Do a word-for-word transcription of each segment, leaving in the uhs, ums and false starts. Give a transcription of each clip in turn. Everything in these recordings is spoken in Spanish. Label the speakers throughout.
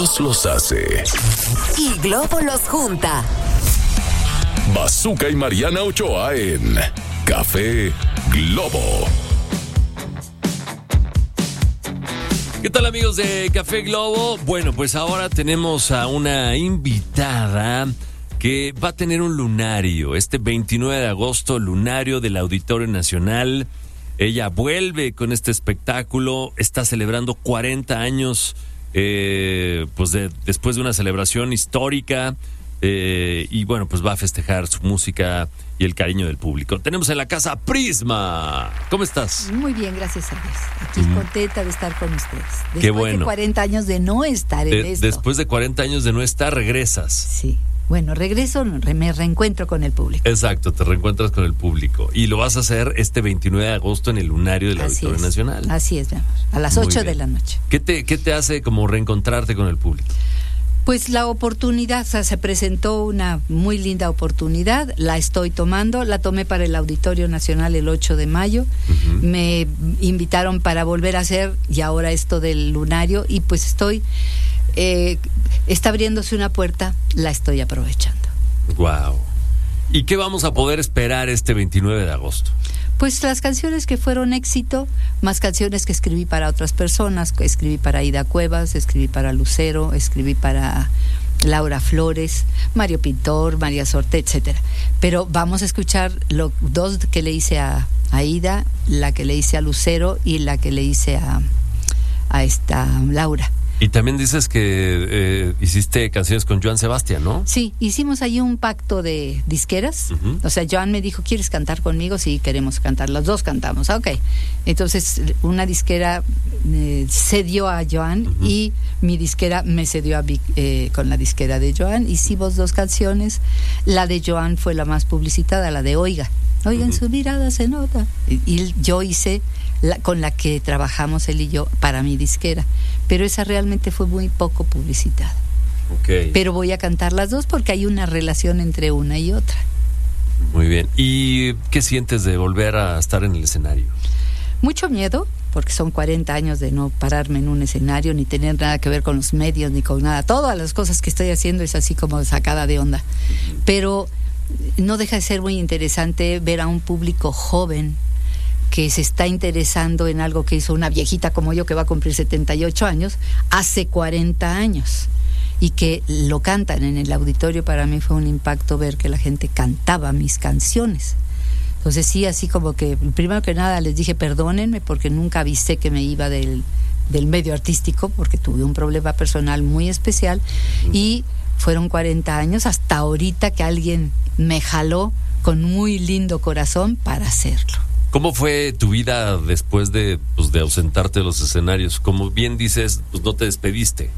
Speaker 1: Dios los hace.
Speaker 2: Y Globo los junta.
Speaker 1: Bazooka y Mariana Ochoa en Café Globo.
Speaker 3: ¿Qué tal, amigos de Café Globo? Bueno, pues ahora tenemos a una invitada que va a tener un lunario. Este veintinueve de agosto, lunario del Auditorio Nacional. Ella vuelve con este espectáculo. Está celebrando cuarenta años, eh, pues de, después de una celebración histórica. Eh, y bueno, pues va a festejar su música y el cariño del público. Tenemos en la casa Prisma. ¿Cómo estás?
Speaker 4: Muy bien, gracias a Dios. Aquí mm. contenta de estar con ustedes. Después
Speaker 3: Qué bueno.
Speaker 4: de cuarenta años de no estar en
Speaker 3: de,
Speaker 4: esto.
Speaker 3: Después de cuarenta años de no estar, regresas.
Speaker 4: Sí. Bueno, regreso, me reencuentro con el público.
Speaker 3: Exacto, te reencuentras con el público. Y lo vas a hacer este veintinueve de agosto en el lunario del
Speaker 4: Así
Speaker 3: Auditorio
Speaker 4: es.
Speaker 3: Nacional.
Speaker 4: Así es, mi amor. A las ocho de la noche.
Speaker 3: ¿Qué te, qué te hace como reencontrarte con el público?
Speaker 4: Pues la oportunidad, o sea, se presentó una muy linda oportunidad, la estoy tomando, la tomé para el Auditorio Nacional el ocho de mayo, uh-huh. Me invitaron para volver a hacer y ahora esto del lunario y pues estoy, eh, está abriéndose una puerta, la estoy aprovechando.
Speaker 3: Wow. ¿Y qué vamos a poder esperar este veintinueve de agosto?
Speaker 4: Pues las canciones que fueron éxito, más canciones que escribí para otras personas, que escribí para Aida Cuevas, escribí para Lucero, escribí para Laura Flores, Mario Pintor, María Sorte, etcétera. Pero vamos a escuchar los dos que le hice a Aida, la que le hice a Lucero y la que le hice a, a esta Laura.
Speaker 3: Y también dices que eh, hiciste canciones con Joan Sebastián, ¿no?
Speaker 4: Sí, hicimos ahí un pacto de disqueras. Uh-huh. O sea, Joan me dijo, ¿quieres cantar conmigo? Sí, queremos cantar. Los dos cantamos. Ok. Entonces, una disquera eh, cedió a Joan uh-huh. y mi disquera me cedió a eh, con la disquera de Joan. Hicimos dos canciones. La de Joan fue la más publicitada, la de Oiga. Oiga, en uh-huh. su mirada se nota. Y, y yo hice la, con la que trabajamos él y yo para mi disquera. Pero esa realmente fue muy poco publicitada.
Speaker 3: Okay.
Speaker 4: Pero voy a cantar las dos porque hay una relación entre una y otra.
Speaker 3: Muy bien. ¿Y qué sientes de volver a estar en el escenario?
Speaker 4: Mucho miedo, porque son cuarenta años de no pararme en un escenario, ni tener nada que ver con los medios, ni con nada. Todas las cosas que estoy haciendo es así como sacada de onda. Uh-huh. Pero no deja de ser muy interesante ver a un público joven que se está interesando en algo que hizo una viejita como yo que va a cumplir setenta y ocho años hace cuarenta años y que lo cantan en el auditorio. Para mí fue un impacto ver que la gente cantaba mis canciones. Entonces sí, así como que primero que nada les dije perdónenme porque nunca avisé que me iba del, del medio artístico porque tuve un problema personal muy especial y fueron cuarenta años hasta ahorita que alguien me jaló con muy lindo corazón para hacerlo.
Speaker 3: ¿Cómo fue tu vida después de, pues, de ausentarte de los escenarios? Como bien dices, pues no te despediste.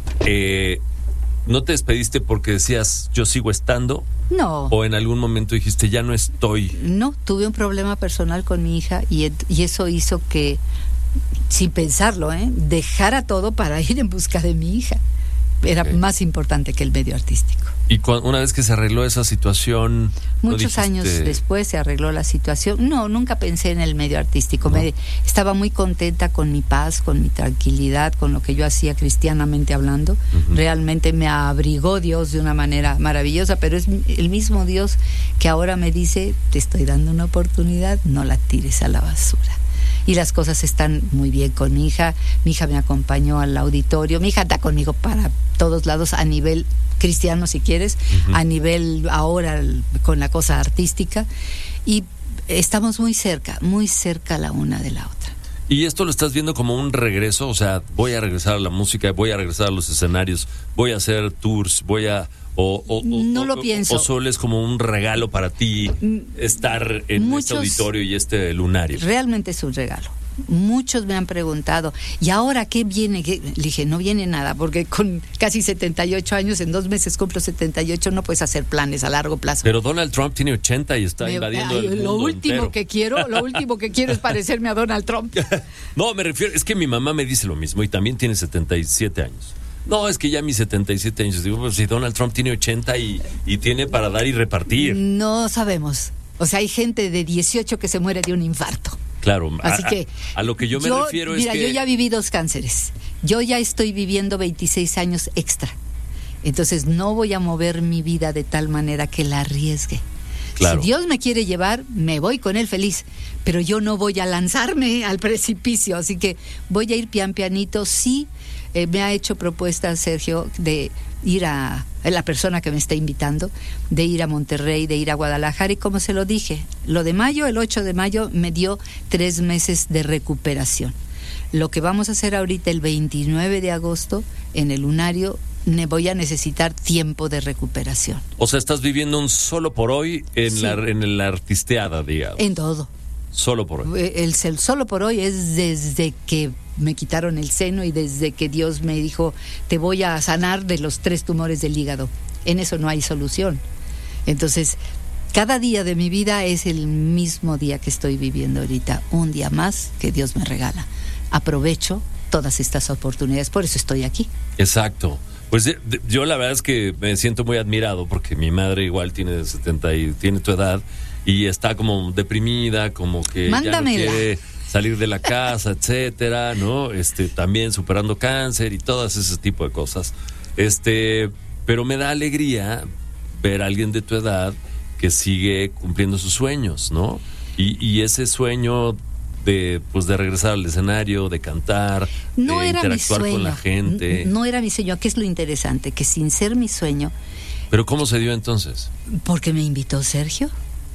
Speaker 3: Eh, ¿No te despediste porque decías, yo sigo estando?
Speaker 4: No.
Speaker 3: ¿O en algún momento dijiste, ya no estoy?
Speaker 4: No, tuve un problema personal con mi hija y, y eso hizo que, sin pensarlo, ¿eh? dejara todo para ir en busca de mi hija. Era okay. más importante que el medio artístico.
Speaker 3: Y cuando, una vez que se arregló esa situación...
Speaker 4: Muchos
Speaker 3: dijiste...
Speaker 4: años después se arregló la situación. No, nunca pensé en el medio artístico. No. Me, estaba muy contenta con mi paz, con mi tranquilidad, con lo que yo hacía cristianamente hablando. Uh-huh. Realmente me abrigó Dios de una manera maravillosa, pero es el mismo Dios que ahora me dice, te estoy dando una oportunidad, no la tires a la basura. Y las cosas están muy bien con mi hija. Mi hija me acompañó al auditorio. Mi hija está conmigo para todos lados a nivel cristiano, si quieres, uh-huh. a nivel ahora con la cosa artística. Y estamos muy cerca, muy cerca la una de la otra.
Speaker 3: ¿Y esto lo estás viendo como un regreso? O sea, voy a regresar a la música, voy a regresar a los escenarios, voy a hacer tours, voy a... O, o,
Speaker 4: no
Speaker 3: o,
Speaker 4: lo pienso.
Speaker 3: O solo es como un regalo para ti estar en Muchos, este auditorio y este lunario.
Speaker 4: Realmente es un regalo. Muchos me han preguntado, ¿y ahora qué viene? ¿Qué? Le dije, no viene nada, porque con casi setenta y ocho años, en dos meses cumplo setenta y ocho, no puedes hacer planes a largo plazo.
Speaker 3: Pero Donald Trump tiene ochenta y está me, invadiendo ay, el mundo
Speaker 4: Lo último
Speaker 3: entero.
Speaker 4: que quiero, lo último que quiero es parecerme a Donald Trump.
Speaker 3: No, me refiero, es que mi mamá me dice lo mismo y también tiene setenta y siete años. No, es que ya mis setenta y siete años, digo, pues si Donald Trump tiene ochenta y, y tiene para dar y repartir.
Speaker 4: No sabemos. O sea, hay gente de dieciocho que se muere de un infarto.
Speaker 3: Claro,
Speaker 4: Así
Speaker 3: a,
Speaker 4: que
Speaker 3: a, a lo que yo me
Speaker 4: yo,
Speaker 3: refiero
Speaker 4: mira,
Speaker 3: es que...
Speaker 4: yo ya viví dos cánceres. Yo ya estoy viviendo veintiséis años extra. Entonces no voy a mover mi vida de tal manera que la arriesgue.
Speaker 3: Claro.
Speaker 4: Si Dios me quiere llevar, me voy con él feliz, pero yo no voy a lanzarme al precipicio, así que voy a ir pian pianito. Sí, eh, me ha hecho propuestas, Sergio, de ir a, la persona que me está invitando, de ir a Monterrey, de ir a Guadalajara, y como se lo dije, lo de mayo, el ocho de mayo, me dio tres meses de recuperación. Lo que vamos a hacer ahorita el veintinueve de agosto en el lunario, me voy a necesitar tiempo de recuperación.
Speaker 3: O sea, estás viviendo un solo por hoy en,
Speaker 4: Sí.
Speaker 3: la, en la artisteada, digamos.
Speaker 4: En todo.
Speaker 3: Solo por hoy.
Speaker 4: El, el solo por hoy es desde que me quitaron el seno y desde que Dios me dijo, te voy a sanar de los tres tumores del hígado. En eso no hay solución. Entonces, cada día de mi vida es el mismo día que estoy viviendo ahorita, un día más que Dios me regala. Aprovecho todas estas oportunidades, por eso estoy aquí.
Speaker 3: Exacto. Pues de, de, yo la verdad es que me siento muy admirado porque mi madre igual tiene setenta y tiene tu edad y está como deprimida, como que
Speaker 4: Mándamela.
Speaker 3: ya no quiere salir de la casa, etcétera, ¿no? Este, también superando cáncer y todas ese tipo de cosas. Este, pero me da alegría ver a alguien de tu edad que sigue cumpliendo sus sueños, ¿no? Y, y ese sueño de pues de regresar al escenario, de cantar,
Speaker 4: No
Speaker 3: de
Speaker 4: era mi
Speaker 3: interactuar
Speaker 4: sueño.
Speaker 3: con la gente.
Speaker 4: No era mi sueño. ¿Qué es lo interesante? Que sin ser mi sueño,
Speaker 3: Pero ¿cómo se dio entonces?
Speaker 4: porque me invitó Sergio.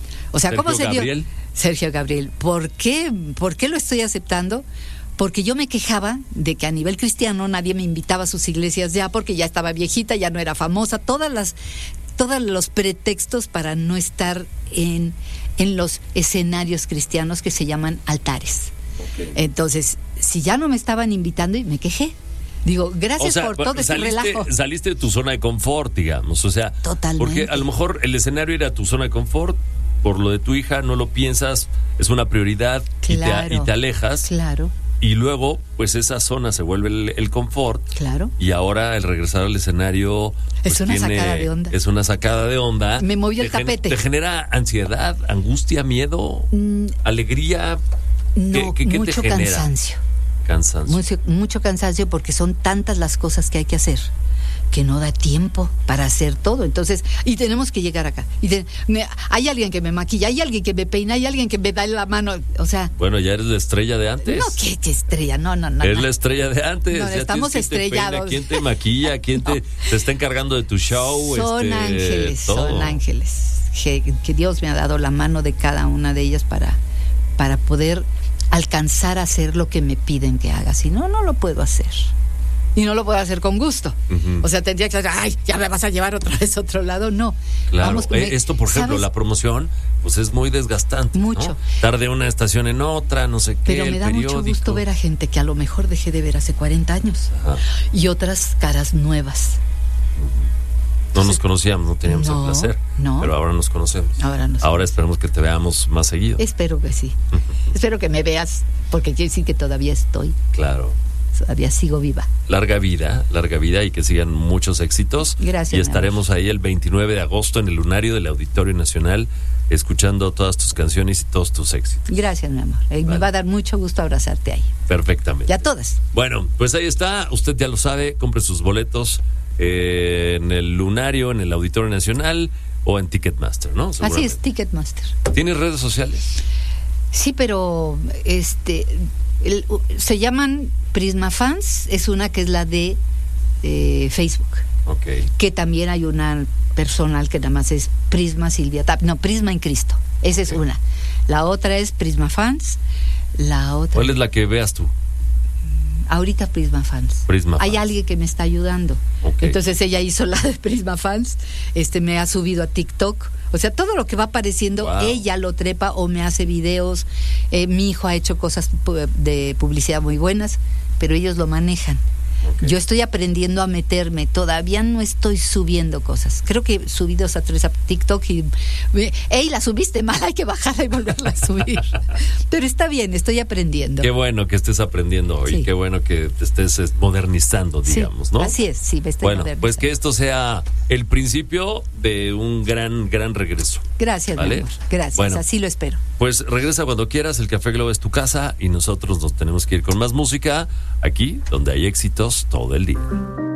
Speaker 4: O sea,
Speaker 3: ¿Sergio
Speaker 4: ¿cómo se
Speaker 3: Gabriel?
Speaker 4: dio? Sergio Gabriel. ¿Por qué? ¿Por qué lo estoy aceptando? Porque yo me quejaba de que a nivel cristiano nadie me invitaba a sus iglesias ya, porque ya estaba viejita, ya no era famosa, todas las, todos los pretextos para no estar en, en los escenarios cristianos que se llaman altares. Okay. Entonces, si ya no me estaban invitando, y me quejé. Digo, gracias
Speaker 3: o sea,
Speaker 4: por todo ese
Speaker 3: saliste,
Speaker 4: relajo.
Speaker 3: Saliste de tu zona de confort, digamos, o sea,
Speaker 4: totalmente.
Speaker 3: Porque a lo mejor el escenario era tu zona de confort, por lo de tu hija no lo piensas, es una prioridad,
Speaker 4: claro,
Speaker 3: y, te, y te alejas.
Speaker 4: Claro.
Speaker 3: Y luego, pues esa zona se vuelve el, el confort.
Speaker 4: Claro.
Speaker 3: Y ahora el regresar al escenario pues,
Speaker 4: es una
Speaker 3: tiene,
Speaker 4: sacada de onda.
Speaker 3: Es una sacada de onda.
Speaker 4: Me movió el
Speaker 3: te
Speaker 4: tapete.
Speaker 3: Gen, ¿Te genera ansiedad, angustia, miedo, mm, alegría?
Speaker 4: No,
Speaker 3: ¿Qué, qué, qué
Speaker 4: mucho
Speaker 3: te genera?
Speaker 4: cansancio.
Speaker 3: Cansancio.
Speaker 4: Mucho, mucho cansancio porque son tantas las cosas que hay que hacer que no da tiempo para hacer todo. Entonces, y tenemos que llegar acá. Y de, me, hay alguien que me maquilla, hay alguien que me peina, hay alguien que me da la mano. O sea.
Speaker 3: Bueno, ya eres la estrella de antes.
Speaker 4: No, ¿qué, qué estrella? No, no, no.
Speaker 3: Eres
Speaker 4: no.
Speaker 3: la estrella de antes.
Speaker 4: No,
Speaker 3: ya
Speaker 4: estamos estrellados.
Speaker 3: ¿Quién te maquilla? ¿Quién no. te, te está encargando de tu show?
Speaker 4: Son
Speaker 3: este,
Speaker 4: ángeles,
Speaker 3: todo.
Speaker 4: son ángeles. Que, que Dios me ha dado la mano de cada una de ellas para, para poder alcanzar a hacer lo que me piden que haga. Si no, no lo puedo hacer. Y no lo puedo hacer con gusto. Uh-huh. O sea, tendría que decir, ay, ya me vas a llevar otra vez a otro lado. No.
Speaker 3: Claro.
Speaker 4: Vamos,
Speaker 3: eh, esto, por ejemplo,
Speaker 4: ¿sabes?
Speaker 3: La promoción, pues es muy desgastante.
Speaker 4: Mucho.
Speaker 3: ¿no? Tarde una estación en otra, no sé qué.
Speaker 4: Pero me
Speaker 3: el
Speaker 4: da
Speaker 3: periódico.
Speaker 4: mucho gusto ver a gente que a lo mejor dejé de ver hace cuarenta años. Ajá. Y otras caras nuevas.
Speaker 3: Uh-huh. No nos conocíamos, no teníamos
Speaker 4: no,
Speaker 3: el placer.
Speaker 4: No.
Speaker 3: Pero ahora nos conocemos.
Speaker 4: Ahora nos
Speaker 3: Ahora esperemos que te veamos más seguido.
Speaker 4: Espero que sí. Uh-huh. Espero que me veas, porque quiere decir que todavía estoy.
Speaker 3: Claro.
Speaker 4: Todavía sigo viva.
Speaker 3: Larga vida, larga vida y que sigan muchos éxitos.
Speaker 4: Gracias.
Speaker 3: Y estaremos ahí el veintinueve de agosto en el lunario del Auditorio Nacional escuchando todas tus canciones y todos tus éxitos.
Speaker 4: Gracias, mi amor. Vale. Me va a dar mucho gusto abrazarte ahí.
Speaker 3: Perfectamente.
Speaker 4: Y a todas.
Speaker 3: Bueno, pues ahí está. Usted ya lo sabe. Compre sus boletos eh, en el lunario, en el Auditorio Nacional o en Ticketmaster, ¿no?
Speaker 4: Así es, Ticketmaster.
Speaker 3: ¿Tienes redes sociales?
Speaker 4: Sí, pero este... El, se llaman Prisma Fans, es una que es la de eh, Facebook.
Speaker 3: Okay.
Speaker 4: Que también hay una personal que nada más es Prisma Silvia Tap, no, Prisma en Cristo. Esa okay. es una. La otra es Prisma Fans. La otra.
Speaker 3: ¿Cuál es la que veas tú?
Speaker 4: Ahorita Prisma Fans.
Speaker 3: Prisma
Speaker 4: Hay
Speaker 3: Fans.
Speaker 4: alguien que me está ayudando.
Speaker 3: Okay.
Speaker 4: Entonces ella hizo la de Prisma Fans, este me ha subido a TikTok. O sea, todo lo que va apareciendo, wow. ella lo trepa o me hace videos. Eh, mi hijo ha hecho cosas de publicidad muy buenas, pero ellos lo manejan. Okay. Yo estoy aprendiendo a meterme, todavía no estoy subiendo cosas. Creo que subí dos a tres a TikTok y, ¡ey, la subiste mal! Hay que bajarla y volverla a subir. Pero está bien, estoy aprendiendo.
Speaker 3: Qué bueno que estés aprendiendo hoy, sí. Qué bueno que te estés modernizando, digamos,
Speaker 4: sí,
Speaker 3: ¿no?
Speaker 4: Así es, sí, me estoy
Speaker 3: bueno,
Speaker 4: modernizando.
Speaker 3: Pues que esto sea el principio de un gran, gran regreso.
Speaker 4: Gracias,
Speaker 3: ¿vale?
Speaker 4: mi amor. Gracias,
Speaker 3: Bueno,
Speaker 4: así lo espero.
Speaker 3: pues regresa cuando quieras, el Café Globo es tu casa y nosotros nos tenemos que ir con más música aquí, donde hay éxitos todo el día.